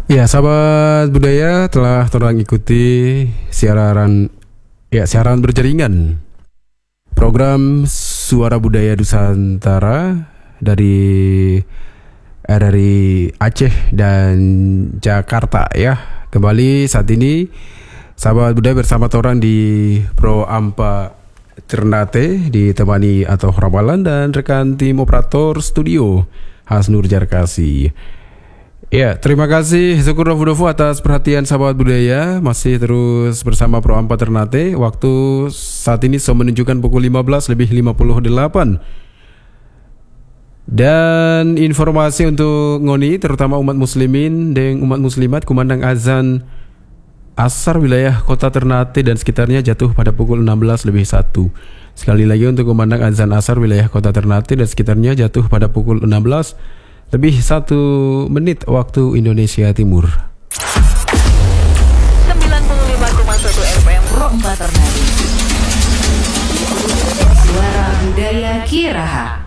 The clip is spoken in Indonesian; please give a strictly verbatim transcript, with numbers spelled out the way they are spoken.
Ya, sahabat budaya telah terang ikuti siaran ya siaran berjaringan program Suara Budaya Nusantara dari eh, dari Aceh dan Jakarta ya. Kembali saat ini sahabat budaya bersama orang di Pro Ampa Ternate ditemani atau Ramalan dan rekan tim operator studio Hasnur Jarkasi. Ya, terima kasih syukur Dofu atas perhatian sahabat budaya. Masih terus bersama Pro Ampa Ternate. Waktu saat ini sudah menunjukkan pukul lima belas lebih lima puluh delapan. Dan informasi untuk ngoni terutama umat muslimin dan umat muslimat kumandang azan asar wilayah kota Ternate dan sekitarnya jatuh pada pukul enam belas lebih satu. Sekali lagi untuk kumandang azan asar wilayah kota Ternate dan sekitarnya jatuh pada pukul enam belas lebih satu menit waktu Indonesia Timur. sembilan puluh lima koma satu F M Pro Ampa Ternate. Suara Budaya Kiraha.